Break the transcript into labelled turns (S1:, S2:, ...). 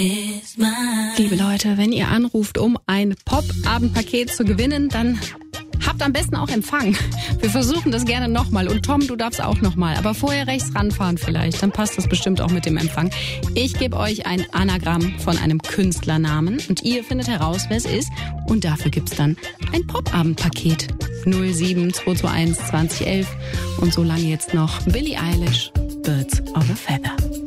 S1: Liebe Leute, wenn ihr anruft, um ein Pop-Abendpaket zu gewinnen, dann habt am besten auch Empfang. Wir versuchen das gerne nochmal. Und Tom, du darfst auch nochmal. Aber vorher rechts ranfahren vielleicht. Dann passt das bestimmt auch mit dem Empfang. Ich gebe euch ein Anagramm von einem Künstlernamen. Und ihr findet heraus, wer es ist. Und dafür gibt's dann ein Pop-Abendpaket. 07221 2011. Und so lange jetzt noch Billie Eilish, Birds of a Feather.